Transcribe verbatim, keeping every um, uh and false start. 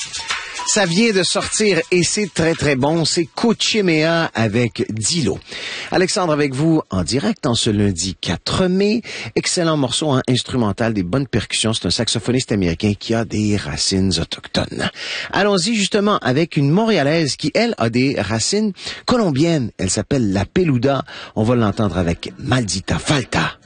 Ça vient de sortir et c'est très très bon, c'est Cochimea avec Dilo. Alexandre avec vous en direct en ce lundi quatre mai. Excellent morceau hein, instrumental, des bonnes percussions. C'est un saxophoniste américain qui a des racines autochtones. Allons-y justement avec une Montréalaise qui, elle, a des racines colombiennes. Elle s'appelle La Peluda. On va l'entendre avec Maldita Falta.